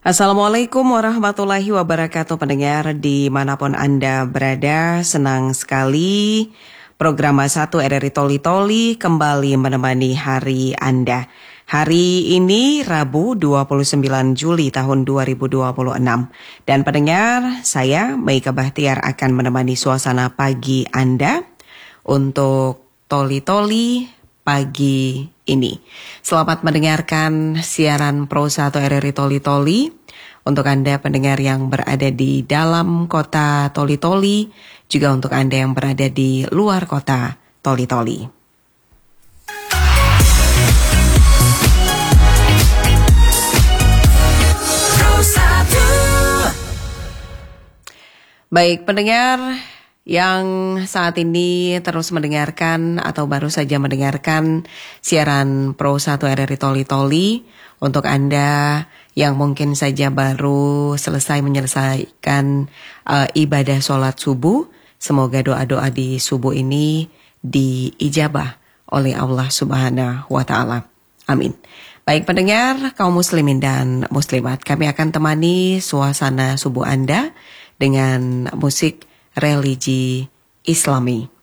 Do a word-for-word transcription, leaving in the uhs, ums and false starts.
Assalamualaikum warahmatullahi wabarakatuh pendengar dimanapun Anda berada. Senang sekali program satu R R I Toli Toli kembali menemani hari Anda. Hari ini Rabu dua puluh sembilan Juli tahun dua ribu dua puluh enam. Dan pendengar, saya Meika Bahtiar akan menemani suasana pagi Anda untuk Toli Toli pagi ini. Selamat mendengarkan siaran Pro satu R R I Toli Toli. Untuk Anda pendengar yang berada di dalam kota Toli Toli, juga untuk Anda yang berada di luar kota Toli Toli. Baik pendengar yang saat ini terus mendengarkan atau baru saja mendengarkan siaran Pro satu R R I Toli Toli, untuk Anda yang mungkin saja baru selesai menyelesaikan uh, ibadah sholat subuh, semoga doa-doa di subuh ini diijabah oleh Allah Subhanahu wa Ta'ala. Amin. Baik pendengar, kaum muslimin dan muslimat, kami akan temani suasana subuh Anda dengan musik religi Islami.